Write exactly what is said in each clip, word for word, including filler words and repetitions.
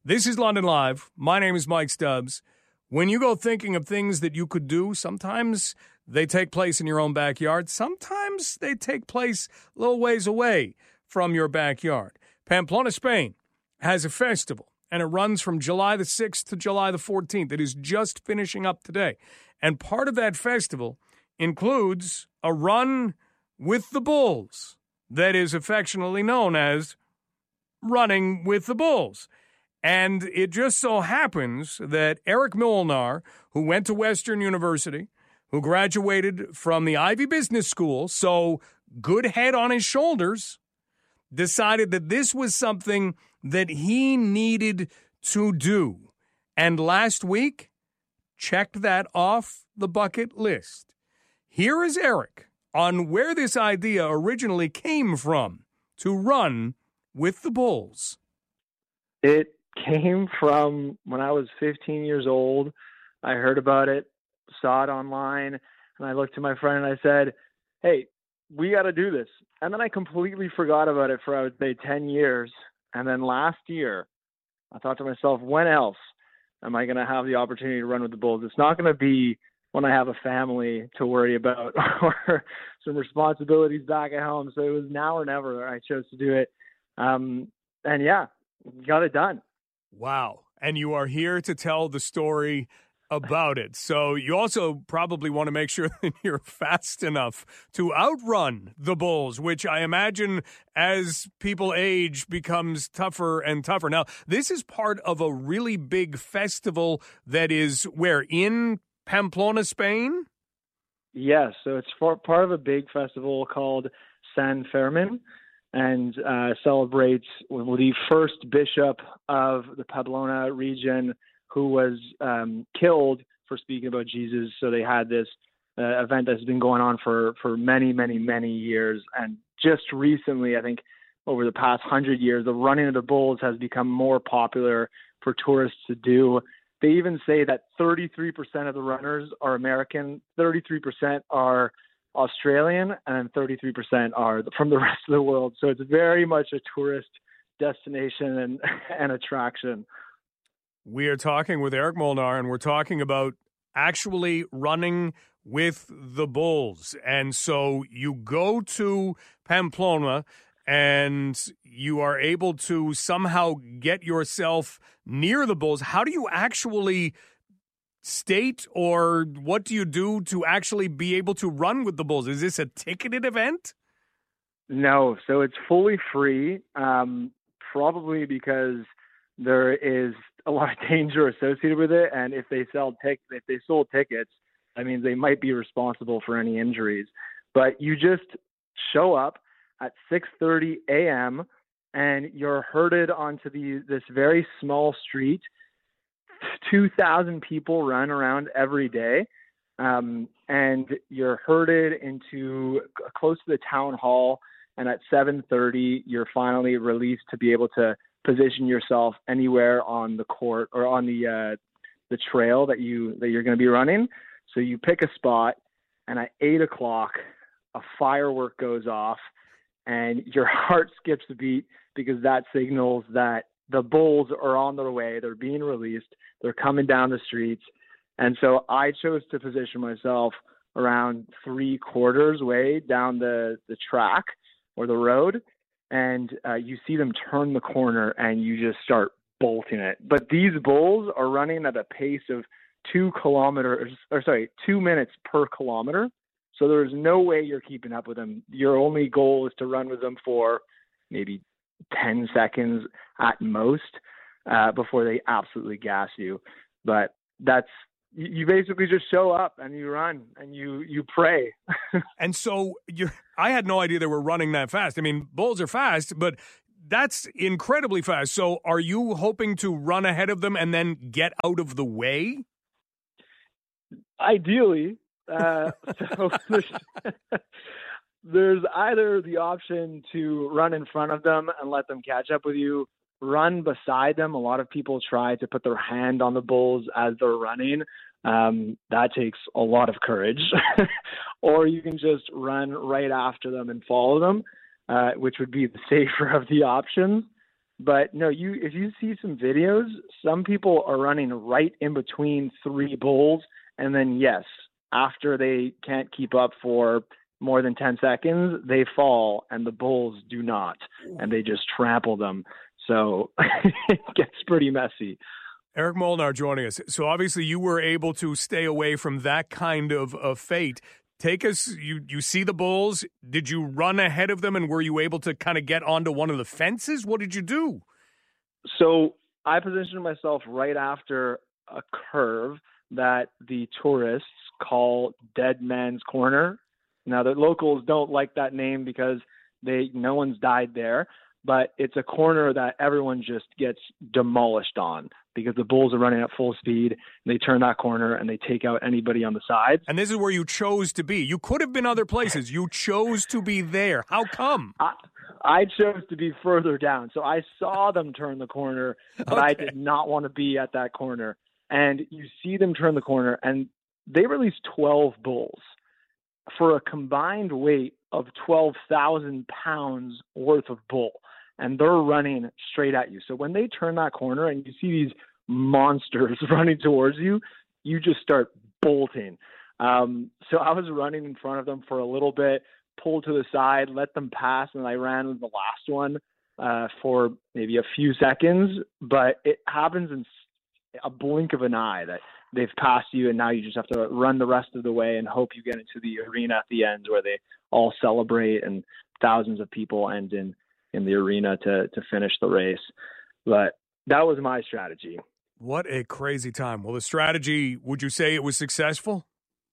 This is London Live. My name is Mike Stubbs. When you go thinking of things that you could do, sometimes they take place in your own backyard. Sometimes they take place a little ways away from your backyard. Pamplona, Spain has a festival, and it runs from July the sixth to July the fourteenth. It is just finishing up today. And part of that festival includes a run with the bulls that is affectionately known as Running with the Bulls. And it just so happens that Eric Molnar, who went to Western University, who graduated from the Ivy Business School, so good head on his shoulders, decided that this was something that he needed to do. And last week, checked that off the bucket list. Here is Eric on where this idea originally came from to run with the Bulls. It came from when I was fifteen years old. I heard about it, saw it online, and I looked to my friend and I said, hey, we got to do this. And then I completely forgot about it for, I would say, ten years. And then last year, I thought to myself, when else am I going to have the opportunity to run with the Bulls? It's not going to be when I have a family to worry about or some responsibilities back at home. So it was now or never I chose to do it. Um, and yeah, got it done. Wow. And you are here to tell the story about it. So you also probably want to make sure that you're fast enough to outrun the Bulls, which I imagine as people age becomes tougher and tougher. Now, this is part of a really big festival that is where, in Pamplona, Spain? Yes. So it's for, part of a big festival called San Fermin, and uh, celebrates the first bishop of the Pamplona region who was um, killed for speaking about Jesus. So they had this uh, event that's been going on for, for many, many, many years. And just recently, I think over the past hundred years, the running of the bulls has become more popular for tourists to do. They even say that thirty-three percent of the runners are American, thirty-three percent are Australian, and thirty-three percent are from the rest of the world. So it's very much a tourist destination and, and attraction. We are talking with Eric Molnar, and we're talking about actually running with the Bulls. And so you go to Pamplona, and you are able to somehow get yourself near the Bulls. How do you actually state, or what do you do to actually be able to run with the Bulls? Is this a ticketed event? No, so it's fully free, um, probably because there is a lot of danger associated with it. And if they sell tic- if they sold tickets, I mean, they might be responsible for any injuries. But you just show up at six thirty a.m. and you're herded onto the this very small street. two thousand people run around every day, um, and you're herded into close to the town hall, and at seven thirty you're finally released to be able to position yourself anywhere on the court or on the uh, the trail that you that you're going to be running. So you pick a spot, and at eight o'clock a firework goes off, and your heart skips a beat because that signals that the bulls are on their way. They're being released. They're coming down the streets. And so I chose to position myself around three quarters way down the, the track or the road. And uh, you see them turn the corner and you just start bolting it. But these bulls are running at a pace of two kilometers, or sorry, two minutes per kilometer. So there's no way you're keeping up with them. Your only goal is to run with them for maybe ten seconds at most uh, before they absolutely gas you. But that's, you basically just show up and you run and you, you pray. And so you, I had no idea they were running that fast. I mean, bulls are fast, but that's incredibly fast. So are you hoping to run ahead of them and then get out of the way? Ideally. Uh, so there's, there's either the option to run in front of them and let them catch up with you, run beside them. A lot of people try to put their hand on the bulls as they're running. Um, that takes a lot of courage. Or you can just run right after them and follow them, uh, which would be the safer of the options. But no, you if you see some videos, some people are running right in between three bulls, and then yes, after they can't keep up for more than ten seconds, they fall, and the bulls do not, and they just trample them. So it gets pretty messy. Eric Molnar joining us. So obviously you were able to stay away from that kind of, of fate. Take us, you, you see the bulls. Did you run ahead of them, and were you able to kind of get onto one of the fences? What did you do? So I positioned myself right after a curve that the tourists call Dead Man's Corner. Now, the locals don't like that name because they no one's died there, but it's a corner that everyone just gets demolished on because the bulls are running at full speed, and they turn that corner and they take out anybody on the sides. And this is where you chose to be. You could have been other places. You chose to be there. How come? I, I chose to be further down. So I saw them turn the corner, but okay. I did not want to be at that corner. And you see them turn the corner, and they released twelve bulls for a combined weight of twelve thousand pounds worth of bull. And they're running straight at you. So when they turn that corner and you see these monsters running towards you, you just start bolting. Um, so I was running in front of them for a little bit, pulled to the side, let them pass, and I ran with the last one uh, for maybe a few seconds. But it happens in a blink of an eye that they've passed you, and now you just have to run the rest of the way and hope you get into the arena at the end where they all celebrate and thousands of people end in in the arena to to finish the race. But that was my strategy. What a crazy time. Well, the strategy, would you say it was successful?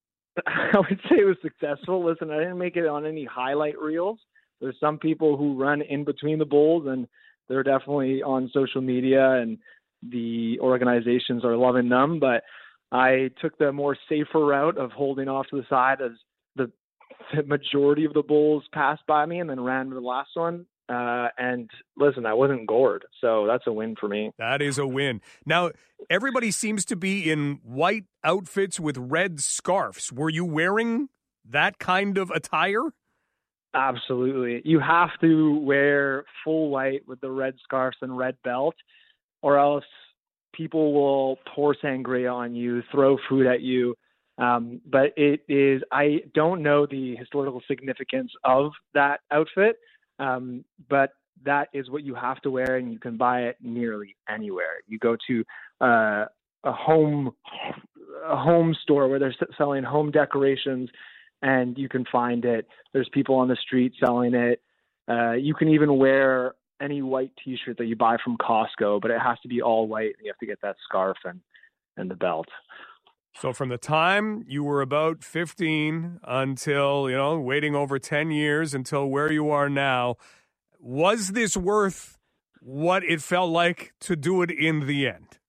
I would say it was successful. Listen, I didn't make it on any highlight reels. There's some people who run in between the bulls, and they're definitely on social media, and the organizations are loving them. But I took the more safer route of holding off to the side as the, the majority of the bulls passed by me, and then ran to the last one. Uh, and listen, I wasn't gored, so that's a win for me. That is a win. Now, everybody seems to be in white outfits with red scarves. Were you wearing that kind of attire? Absolutely. You have to wear full white with the red scarves and red belt, or else people will pour sangria on you, throw food at you. Um, but it is, I don't know the historical significance of that outfit. Um, but that is what you have to wear, and you can buy it nearly anywhere. You go to uh, a home a home store where they're selling home decorations, and you can find it. There's people on the street selling it. Uh, you can even wear any white T-shirt that you buy from Costco, but it has to be all white, and you have to get that scarf and, and the belt. So from the time you were about fifteen until, you know, waiting over ten years until where you are now, was this worth what it felt like to do it in the end?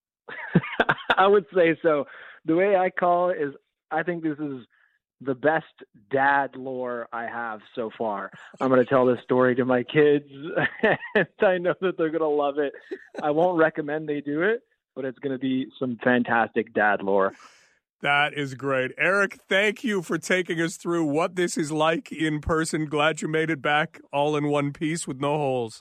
I would say so. The way I call it is, I think this is the best dad lore I have so far. I'm going to tell this story to my kids, and I know that they're going to love it. I won't recommend they do it, but it's going to be some fantastic dad lore. That is great. Eric, thank you for taking us through what this is like in person. Glad you made it back all in one piece with no holes.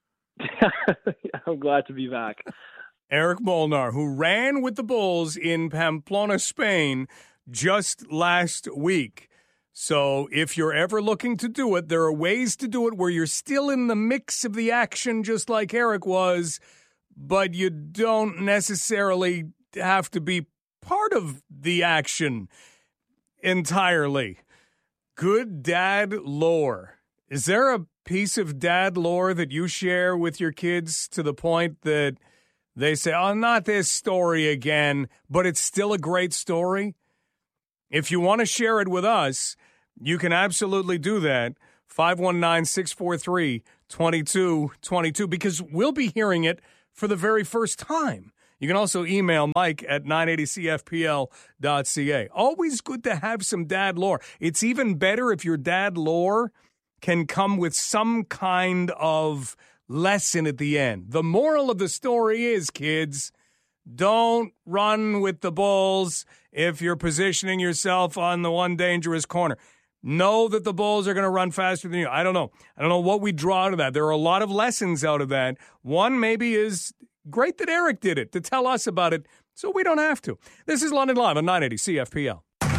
I'm glad to be back. Eric Molnar, who ran with the bulls in Pamplona, Spain, just last week. So if you're ever looking to do it, there are ways to do it where you're still in the mix of the action, just like Eric was, but you don't necessarily have to be part of the action entirely. Good dad lore. Is there a piece of dad lore that you share with your kids to the point that they say, oh, not this story again, but it's still a great story? If you want to share it with us, you can absolutely do that. five one nine, six four three, two two two two, because we'll be hearing it for the very first time. You can also email Mike at nine eighty C F P L dot C A. Always good to have some dad lore. It's even better if your dad lore can come with some kind of lesson at the end. The moral of the story is, kids, don't run with the bulls if you're positioning yourself on the one dangerous corner. know that the Bulls are going to run faster than you. I don't know. I don't know what we draw out of that. There are a lot of lessons out of that. One maybe is great that Eric did it, to tell us about it so we don't have to. This is London Live on nine eighty C F P L.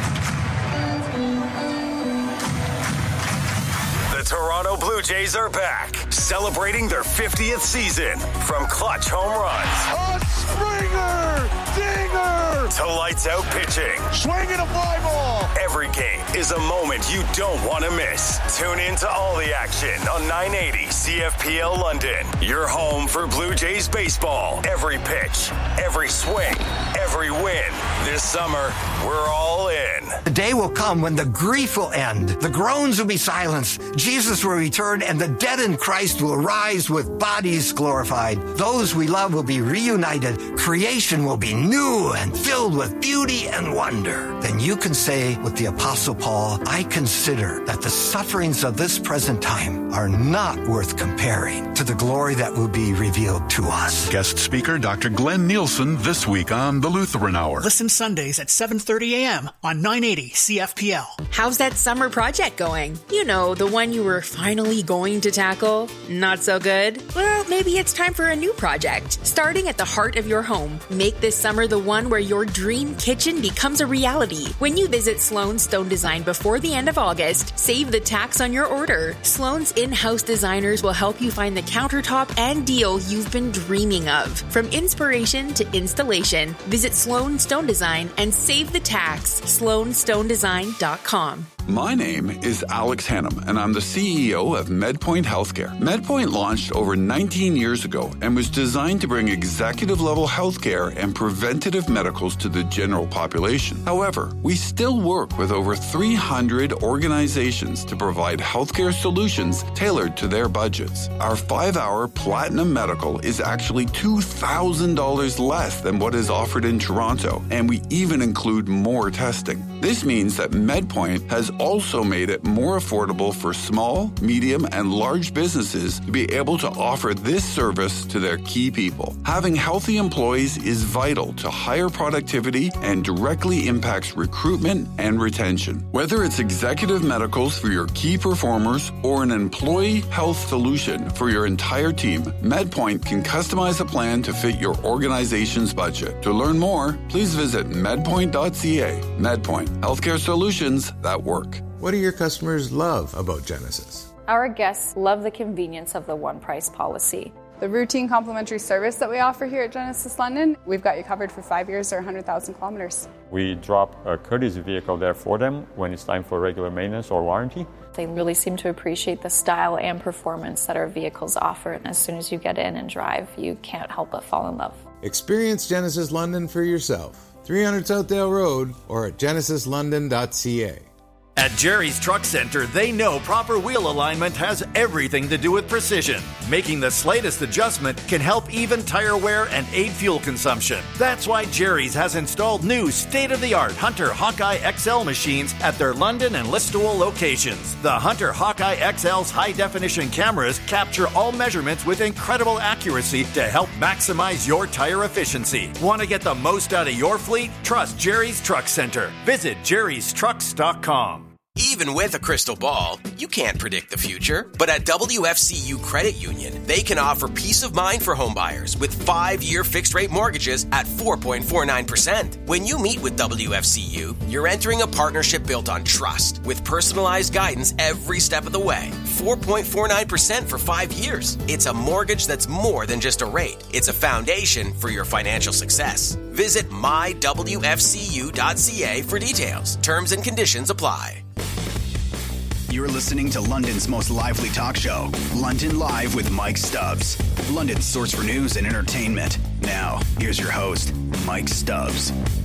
Toronto Blue Jays are back, celebrating their fiftieth season. From clutch home runs, a Springer dinger, to lights out pitching, swinging a fly ball. Every game is a moment you don't want to miss. Tune in to all the action on nine eighty C F P L London. Your home for Blue Jays baseball. Every pitch, every swing, every win. This summer, we're all in. The day will come when the grief will end, the groans will be silenced, Jesus will return, and the dead in Christ will rise with bodies glorified. Those we love will be reunited. Creation will be new and filled with beauty and wonder. Then you can say with the Apostle Paul, I consider that the sufferings of this present time are not worth comparing to the glory that will be revealed to us. Guest speaker Doctor Glenn Nielsen this week on The Lutheran Hour. Listen Sundays at seven thirty a.m. on nine eighty C F P L. How's that summer project going? You know, the one you were finally going to tackle? Not so good? Well, maybe it's time for a new project. Starting at the heart of your home, make this summer the one where your dream kitchen becomes a reality. When you visit Sloan Stone Design before the end of August, save the tax on your order. Sloan's in-house designers will help you find the countertop and deal you've been dreaming of. From inspiration to installation, visit Sloan Stone Design and save the tax. sloan stone design dot com. My name is Alex Hannum, and I'm the C E O of MedPoint Healthcare. MedPoint launched over nineteen years ago and was designed to bring executive-level healthcare and preventative medicals to the general population. However, we still work with over three hundred organizations to provide healthcare solutions tailored to their budgets. Our five-hour Platinum Medical is actually two thousand dollars less than what is offered in Toronto, and we even include more testing. This means that MedPoint has also made it more affordable for small, medium, and large businesses to be able to offer this service to their key people. Having healthy employees is vital to higher productivity and directly impacts recruitment and retention. Whether it's executive medicals for your key performers or an employee health solution for your entire team, MedPoint can customize a plan to fit your organization's budget. To learn more, please visit medpoint dot c a. MedPoint, healthcare solutions that work. What do your customers love about Genesis? Our guests love the convenience of the one price policy. The routine complimentary service that we offer here at Genesis London, we've got you covered for five years or one hundred thousand kilometers. We drop a courtesy vehicle there for them when it's time for regular maintenance or warranty. They really seem to appreciate the style and performance that our vehicles offer, and as soon as you get in and drive, you can't help but fall in love. Experience Genesis London for yourself. three hundred Southdale Road or at genesis london dot c a. At Jerry's Truck Center, they know proper wheel alignment has everything to do with precision. Making the slightest adjustment can help even tire wear and aid fuel consumption. That's why Jerry's has installed new state-of-the-art Hunter Hawkeye X L machines at their London and Listowel locations. The Hunter Hawkeye X L's high-definition cameras capture all measurements with incredible accuracy to help maximize your tire efficiency. Want to get the most out of your fleet? Trust Jerry's Truck Center. Visit jerrys trucks dot com. Even with a crystal ball, you can't predict the future. But at W F C U Credit Union, they can offer peace of mind for homebuyers with five-year fixed-rate mortgages at four point four nine percent. When you meet with W F C U, you're entering a partnership built on trust with personalized guidance every step of the way. four point four nine percent for five years. It's a mortgage that's more than just a rate. It's a foundation for your financial success. Visit my w f c u dot c a for details. Terms and conditions apply. You're listening to London's most lively talk show, London Live with Mike Stubbs. London's source for news and entertainment. Now, here's your host, Mike Stubbs.